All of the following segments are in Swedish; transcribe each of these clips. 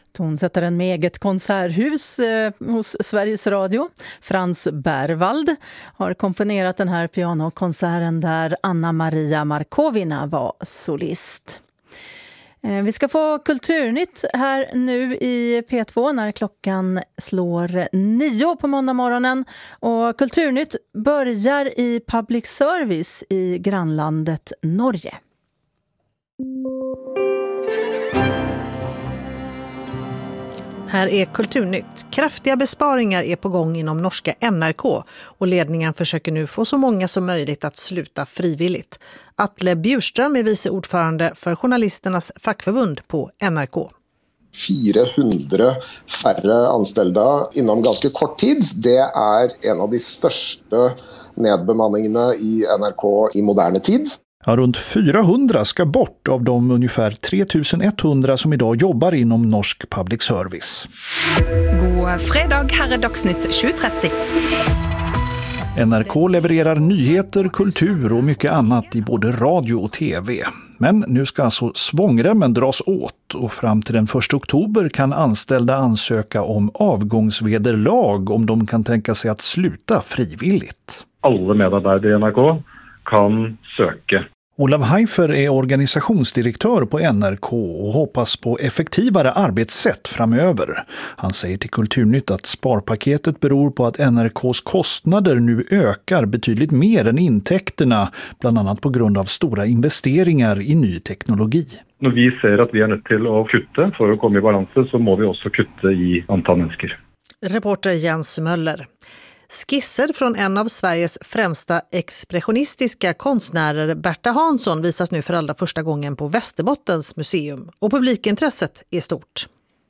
Tonsättaren med eget konserthus hos Sveriges Radio, Frans Berwald, har komponerat den här pianokonserten där Anna Maria Markovina var solist. Vi ska få kulturnytt här nu i P2 när klockan slår 9 på måndag morgonen. Och kulturnytt börjar i public service i grannlandet Norge. Här är Kulturnytt. Kraftiga besparingar är på gång inom norska NRK och ledningen försöker nu få så många som möjligt att sluta frivilligt. Atle Bjurström är vice ordförande för journalisternas fackförbund på NRK. 400 färre anställda inom ganska kort tid. Det är en av de största nedbemanningarna i NRK i modern tid. Ja, runt 400 ska bort av de ungefär 3100 som idag jobbar inom norsk public service. God fredag, här är Dagsnytt 2030. NRK levererar nyheter, kultur och mycket annat i både radio och tv. Men nu ska alltså svångremmen dras åt och fram till den 1 oktober kan anställda ansöka om avgångsvederlag om de kan tänka sig att sluta frivilligt. Alla medarbetare i NRK kan söka. Olav Heifer är organisationsdirektör på NRK och hoppas på effektivare arbetssätt framöver. Han säger till Kulturnytt att sparpaketet beror på att NRKs kostnader nu ökar betydligt mer än intäkterna, bland annat på grund av stora investeringar i ny teknologi. När vi ser att vi är nödt till att kutta för att komma i balans så måste vi också kutta i antal människor. Reporter Jens Möller. Skisser från en av Sveriges främsta expressionistiska konstnärer, Berta Hansson, visas nu för allra första gången på Västerbottens museum. Och publikintresset är stort.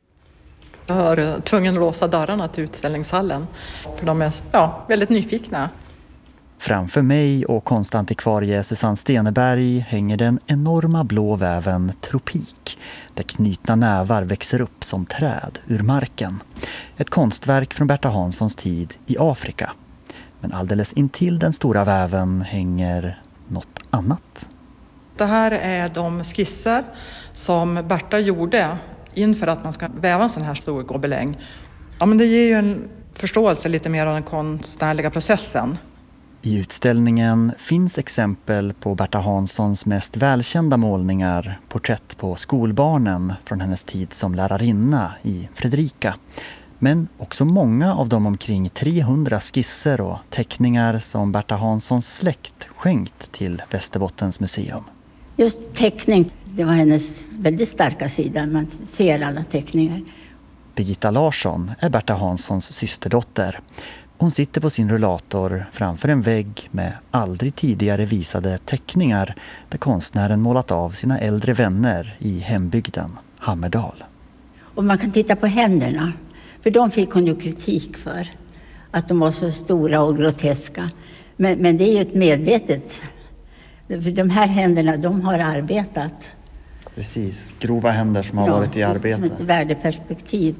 Jag har tvungen att låsa dörrarna till utställningshallen för de är väldigt nyfikna. Framför mig och konstantikvarie Susanne Steneberg hänger den enorma blå väven Tropik, där knutna nävar växer upp som träd ur marken. Ett konstverk från Berta Hanssons tid i Afrika. Men alldeles intill den stora väven hänger något annat. Det här är de skisser som Berta gjorde inför att man ska väva en sån här stor gobeläng. Ja, men det ger ju en förståelse lite mer av den konstnärliga processen. I utställningen finns exempel på Berta Hanssons mest välkända målningar, porträtt på skolbarnen från hennes tid som lärarinna i Fredrika. Men också många av de omkring 300 skisser och teckningar som Berta Hanssons släkt skänkt till Västerbottens museum. Just teckning, det var hennes väldigt starka sida, man ser alla teckningar. Birgitta Larsson är Berta Hanssons systerdotter. Hon sitter på sin rullator framför en vägg med aldrig tidigare visade teckningar där konstnären målat av sina äldre vänner i hembygden, Hammerdal. Och man kan titta på händerna, för de fick hon ju kritik för. Att de var så stora och groteska. Men det är ju ett medvetet. För de här händerna, de har arbetat. Precis, grova händer som har varit i arbete. Som ett värdeperspektiv.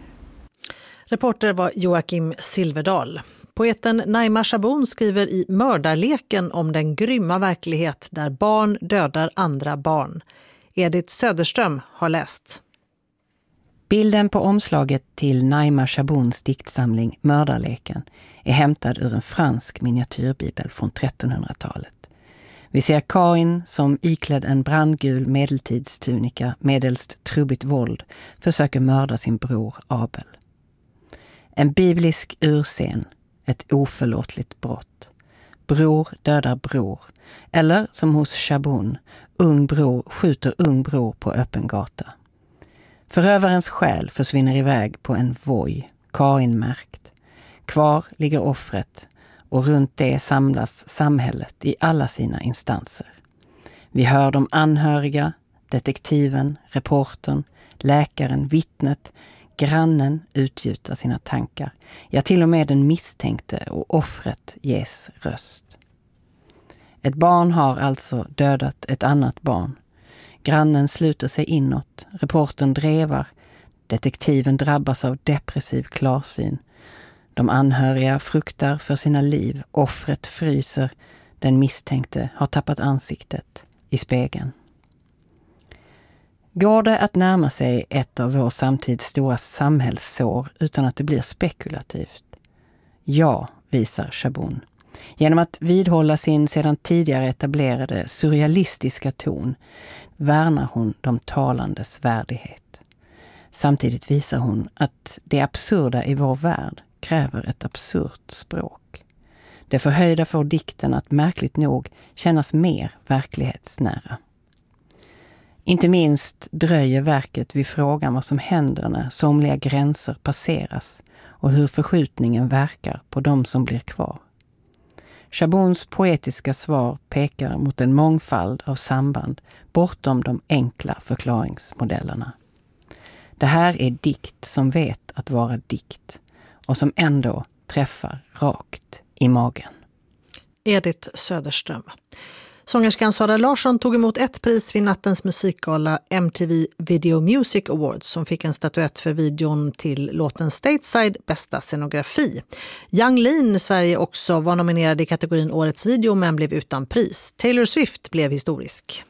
Reporter var Joakim Silverdal. Poeten Naima Shabun skriver i Mördarleken om den grymma verklighet där barn dödar andra barn. Edith Söderström har läst. Bilden på omslaget till Naima Shabuns diktsamling Mördarleken är hämtad ur en fransk miniatyrbibel från 1300-talet. Vi ser Kain som iklädd en brandgul medeltidstunika medelst trubbigt våld försöker mörda sin bror Abel. En biblisk urscen, ett oförlåtligt brott. Bror dödar bror. Eller som hos Shabun, ung bror skjuter ung bror på öppen gata. Förövarens själ försvinner iväg på en voj, Kain-märkt. Kvar ligger offret och runt det samlas samhället i alla sina instanser. Vi hör de anhöriga, detektiven, reportern, läkaren, vittnet, grannen utgjuta sina tankar. Ja, till och med den misstänkte och offret ges röst. Ett barn har alltså dödat ett annat barn. Grannen sluter sig inåt, reportern drevar, detektiven drabbas av depressiv klarsyn. De anhöriga fruktar för sina liv, offret fryser, den misstänkte har tappat ansiktet i spegeln. Går det att närma sig ett av vår samtids stora samhällssår utan att det blir spekulativt? Ja, visar Chabon. Genom att vidhålla sin sedan tidigare etablerade surrealistiska ton värnar hon de talandes värdighet. Samtidigt visar hon att det absurda i vår värld kräver ett absurt språk. Det förhöjda får dikten att märkligt nog kännas mer verklighetsnära. Inte minst dröjer verket vid frågan vad som händer när somliga gränser passeras och hur förskjutningen verkar på de som blir kvar. Chabons poetiska svar pekar mot en mångfald av samband bortom de enkla förklaringsmodellerna. Det här är dikt som vet att vara dikt och som ändå träffar rakt i magen. Edith Söderström. Sångerskan Sara Larsson tog emot ett pris vid nattens musikgala MTV Video Music Awards som fick en statyett för videon till låten Stateside bästa scenografi. Yung Lean Sverige också var nominerad i kategorin Årets video men blev utan pris. Taylor Swift blev historisk.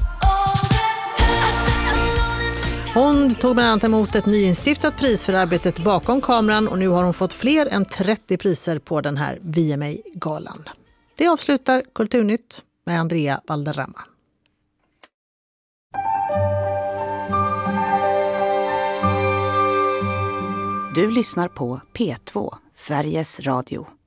Hon tog bland annat emot ett nyinstiftat pris för arbetet bakom kameran och nu har hon fått fler än 30 priser på den här VMA-galan. Det avslutar Kulturnytt med Andrea Valderrama. Du lyssnar på P2, Sveriges Radio.